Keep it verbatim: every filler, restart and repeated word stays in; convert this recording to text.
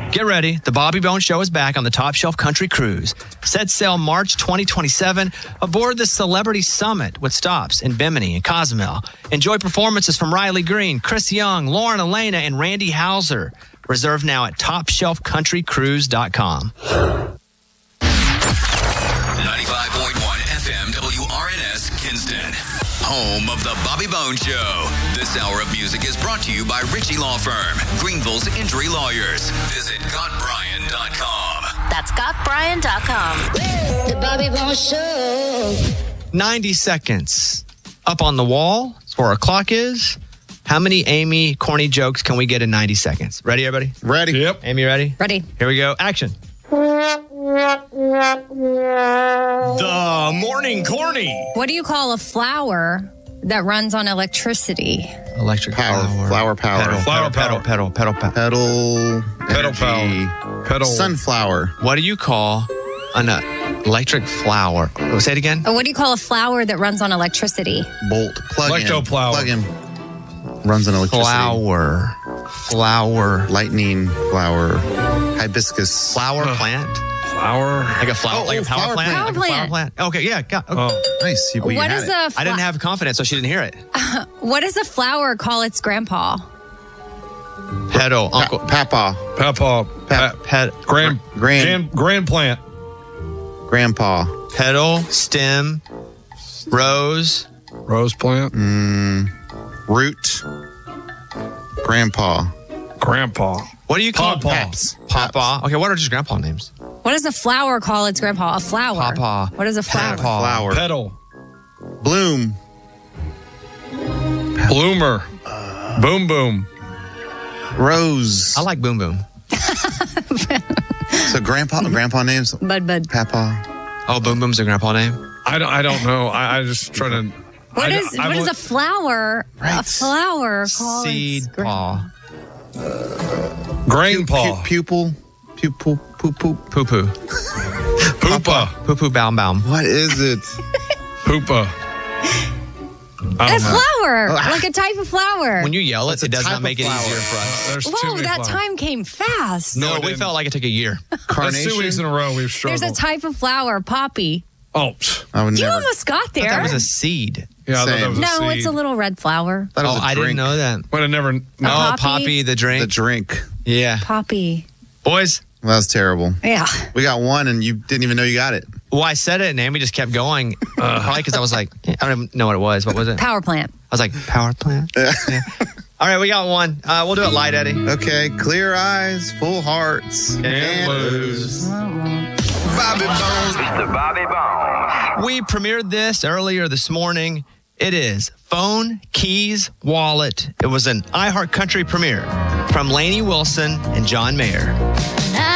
Get ready. The Bobby Bones Show is back on the Top Shelf Country Cruise. Set sail March twenty twenty-seven aboard the Celebrity Summit with stops in Bimini and Cozumel. Enjoy performances from Riley Green, Chris Young, Lauren Elena, and Randy Hauser. Reserve now at top shelf country cruise dot com. ninety-five point one F M W R N S Kinston. Home of the Bobby Bones Show. This hour of music is brought to you by Ritchie Law Firm, Greenville's injury lawyers. Visit Got Brian dot com. That's Got Brian dot com. The Bobby Bones Show. ninety seconds. Up on the wall. That's where our clock is. How many Amy corny jokes can we get in ninety seconds? Ready, everybody? Ready. Yep. Amy, ready? Ready. Here we go. Action. The morning corny. What do you call a flower that runs on electricity? Electric Power. flower. Flower power. Pedal, Flower pedal, power. pedal, pedal, pedal, pedal. Pedal. Pedal energy. power. Pedal. Sunflower. What do you call an uh, electric flower? Oh, say it again. Or what do you call a flower that runs on electricity? Bolt. Plug in. Electroplower. Plug in. Runs on electricity. Flower. Flower. Lightning. Flower. Hibiscus. Flower Huh. plant. Flower. Like a flower, Oh, like a oh, power, flower plant. plant. Like a Power flower plant. plant. Okay, yeah. Got, okay. Oh. Nice. You, well, you What had is it. a fla- I didn't have confidence, so she didn't hear it. What does a flower call its grandpa? Pedal. Pa- Uncle. Papa. Papa. Pa- Ped, Grand. Grand. Grand. Grand plant. Grandpa. pedal. Stem. Rose. Rose plant. Mm, root. Grandpa. Grandpa. What do you call Pawpaw. Paps. Papa. Okay, what are just grandpa names? What does a flower call its grandpa? A flower. Pawpaw. What is a flower? Pawpaw. Flower. Pedal. Bloom. Bloomer. Boom boom. Rose. I like Boom Boom. So grandpa. Grandpa names. Bud Bud. Papa. Oh, Boom Boom's a grandpa name? I don't. I don't know. I, I just try to. What I, is I, what I, is a flower? Right. A flower called Seed its gran- paw. Grandpa. Pu- pupil. Pupil. Poop poop. Poo poo. Poopa. Poo poo baum baum. What is it? Poopa. I A don't know. flower, like a type of flower. When you yell it, It's a it does type not of make it flower. easier for us. There's too Whoa, many that flowers. time came fast. No, it we didn't. felt like it took a year. That's Carnation. two weeks in a row we've struggled. There's a type of flower, poppy. Oh, psh. I would You never. almost got there. That was a seed. Yeah, I thought that Same. was a no, seed. it's a little red flower. Thought it Oh, was a I didn't drink. know that. Would have never. Oh, No. poppy? Poppy, the drink. The drink. Yeah. Poppy. Boys, Well, that was terrible. Yeah. We got one, and you didn't even know you got it. well, I said it, and Amy just kept going. Uh, probably because I was like, I don't even know what it was. What was it? I Power plant. was like, power plant? Yeah. All right, we got one. Uh, we'll do it light, Eddie. Okay, clear eyes, full hearts, Can't lose. Bobby Bones. Mister Bobby Bones. We premiered this earlier this morning. It is Phone, Keys, Wallet. It was an iHeart Country premiere from Lainey Wilson and John Mayer.